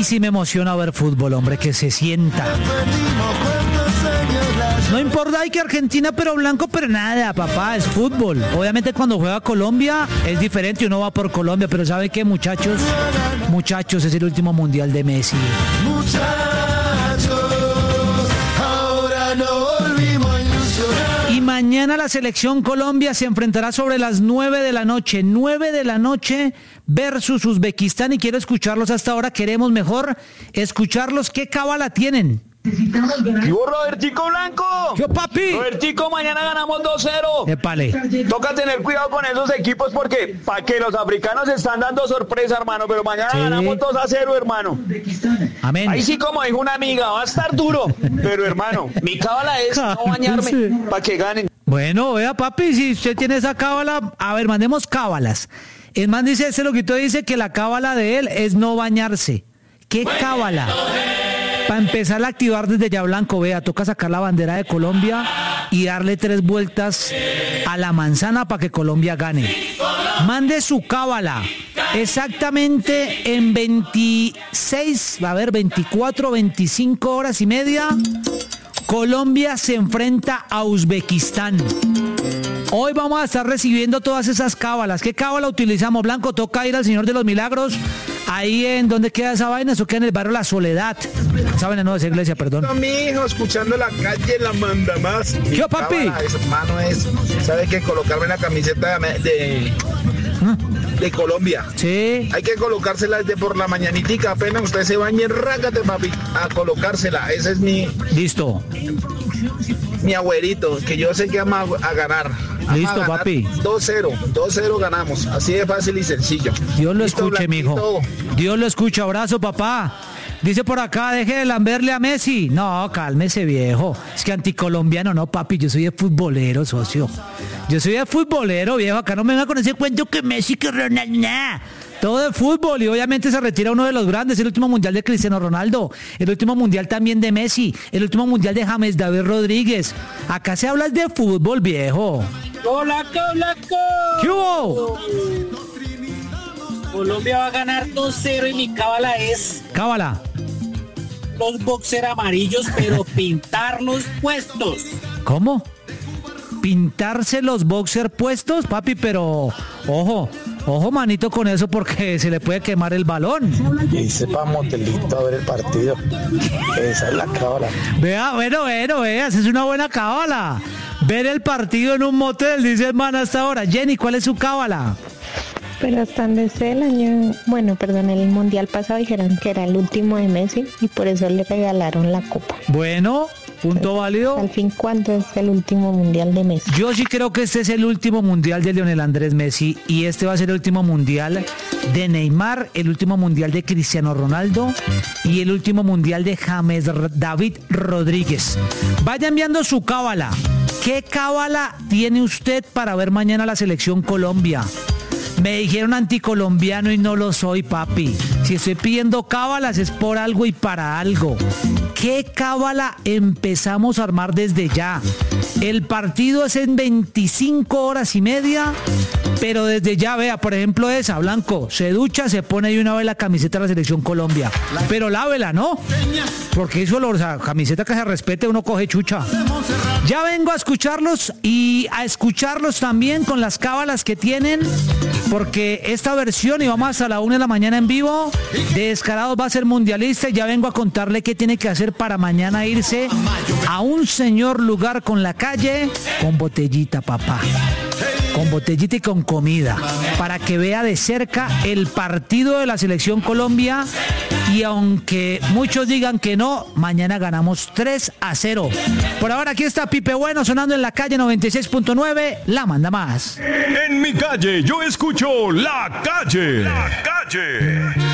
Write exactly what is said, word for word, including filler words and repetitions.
sí me emociona ver fútbol, hombre, que se sienta. No importa, hay que Argentina, pero blanco, pero nada, papá, es fútbol. Obviamente cuando juega Colombia es diferente, uno va por Colombia, pero ¿sabe qué, muchachos? Muchachos, es el último mundial de Messi. Muchachos, ahora no volvimos a ilusionar. Y mañana la selección Colombia se enfrentará sobre las nueve de la noche, nueve de la noche versus Uzbekistán, y quiero escucharlos hasta ahora, queremos mejor escucharlos, ¿qué cábala tienen? ¿Qué hubo, Robertico Blanco? ¿Qué, papi? Robertico, mañana ganamos dos cero. Épale. Toca tener cuidado con esos equipos porque para que los africanos están dando sorpresa, hermano, pero mañana sí. Ganamos dos a cero, hermano. Amén. Ahí sí, como dijo una amiga, va a estar duro, pero hermano, mi cábala es no bañarme para que ganen. Bueno, vea, papi, si usted tiene esa cábala, a ver, mandemos cábalas. El man dice, ese loquito dice que la cábala de él es no bañarse. ¿Qué cábala? Para empezar a activar desde ya, Blanco, vea, toca sacar la bandera de Colombia y darle tres vueltas a la manzana para que Colombia gane. Mande su cábala. Exactamente en veintiséis, a ver, veinticuatro, veinticinco horas y media, Colombia se enfrenta a Uzbekistán. Hoy vamos a estar recibiendo todas esas cábalas. ¿Qué cábala utilizamos, Blanco? Toca ir al Señor de los Milagros. Ahí en donde queda esa vaina, eso queda en el barrio La Soledad. Esa vaina no es iglesia, perdón. Mi hijo, escuchando la calle La Manda Más. ¿Qué, papi? Esa mano es, ¿sabe qué? Colocarme la camiseta de, ¿Ah? de Colombia. Sí. Hay que colocársela desde por la mañanitica. Apenas usted se bañe, rácate, papi, a colocársela. Ese es mi... Listo. Mi abuelito, que yo sé que vamos a, a ganar. Vamos Listo, a ganar papi. dos cero, dos cero ganamos. Así de fácil y sencillo. Dios lo Listo, escuche, Blanquito. mijo. Dios lo escuche. Abrazo, papá. Dice por acá, deje de lamberle a Messi. No, cálmese, viejo. Es que anticolombiano, no, papi. Yo soy de futbolero, socio. Yo soy de futbolero, viejo. Acá no me venga con ese cuento que Messi, que Ronaldo, nah. Todo de fútbol, y obviamente se retira uno de los grandes, el último mundial de Cristiano Ronaldo, el último mundial también de Messi, el último mundial de James David Rodríguez. Acá se habla de fútbol, viejo. ¡Hola, hola, ¿Qué hubo? Colombia va a ganar dos cero y mi cábala es... Cábala. Los boxer amarillos, pero pintarlos puestos. ¿Cómo? ¿Pintarse los boxer puestos, papi? Pero, ojo, ojo, manito, con eso porque se le puede quemar el balón. Y sepa motelito a ver el partido. Esa es la cábala. Vea, bueno, bueno, vea, esa es una buena cábala. Ver el partido en un motel, dice el man hasta ahora. Jenny, ¿cuál es su cábala? Pero hasta desde el año, bueno, perdón, el mundial pasado dijeron que era el último de Messi y por eso le regalaron la copa. Bueno, punto válido. Al fin, ¿cuándo es el último mundial de Messi? Yo sí creo que este es el último mundial de Lionel Andrés Messi y este va a ser el último mundial de Neymar, el último mundial de Cristiano Ronaldo y el último mundial de James David Rodríguez. Vaya enviando su cábala. ¿Qué cábala tiene usted para ver mañana la selección Colombia? Me dijeron anticolombiano y no lo soy, papi. Si estoy pidiendo cábalas es por algo y para algo. ¿Qué cábala empezamos a armar desde ya? El partido es en veinticinco horas y media, pero desde ya, vea, por ejemplo esa, Blanco, se ducha, se pone ahí una vez la camiseta de la selección Colombia. Pero lávela, ¿no? Porque eso, o sea, camiseta que se respete, uno coge chucha. Ya vengo a escucharlos y a escucharlos también con las cábalas que tienen, porque esta versión, y vamos hasta la una de la mañana en vivo, de Descarados va a ser mundialista, y ya vengo a contarle qué tiene que hacer para mañana irse a un señor lugar con la calle, con botellita, papá. Con botellita y con comida, para que vea de cerca el partido de la selección Colombia. Y aunque muchos digan que no, mañana ganamos tres a cero. Por ahora aquí está Pipe Bueno sonando en la calle noventa y seis punto nueve, La Manda Más. En mi calle yo escucho La Calle. La Calle.